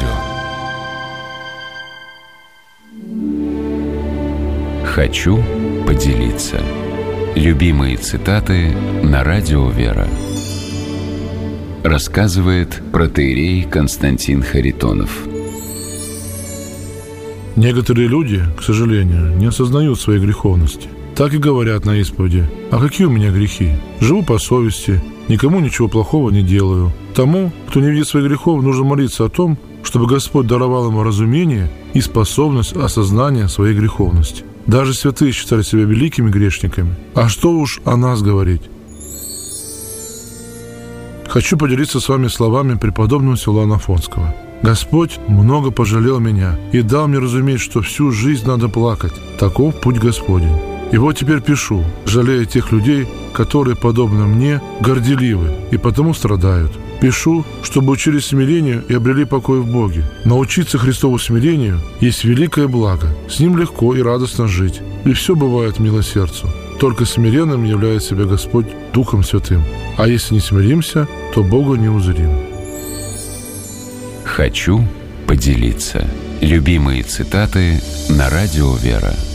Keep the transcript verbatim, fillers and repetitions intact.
радио. Хочу поделиться. Любимые цитаты на радио «Вера». Рассказывает протоиерей Константин Харитонов. Некоторые люди, к сожалению, не осознают своей греховности. Так и говорят на исповеди: «А какие у меня грехи? Живу по совести, никому ничего плохого не делаю». Тому, кто не видит своих грехов, нужно молиться о том, чтобы Господь даровал ему разумение и способность осознания своей греховности. Даже святые считали себя великими грешниками. А что уж о нас говорить? Хочу поделиться с вами словами преподобного Силуана Афонского. «Господь много пожалел меня и дал мне разуметь, что всю жизнь надо плакать. Таков путь Господень. И вот теперь пишу, жалея тех людей, которые, подобно мне, горделивы и потому страдают. Пишу, чтобы учились смирению и обрели покой в Боге. Научиться Христову смирению есть великое благо. С ним легко и радостно жить. И все бывает мило сердцу. Только смиренным являет себя Господь Духом Святым. А если не смиримся, то Бога не узрим». Хочу поделиться. Любимые цитаты на радио «Вера».